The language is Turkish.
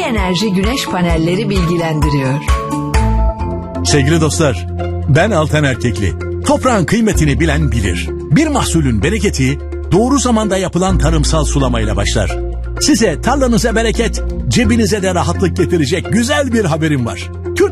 Enerji güneş panelleri bilgilendiriyor. Sevgili dostlar, ben Altan Erkekli. Toprağın kıymetini bilen bilir. Bir mahsulün bereketi doğru zamanda yapılan tarımsal sulamayla başlar. Size tarlanıza bereket, cebinize de rahatlık getirecek güzel bir haberim var.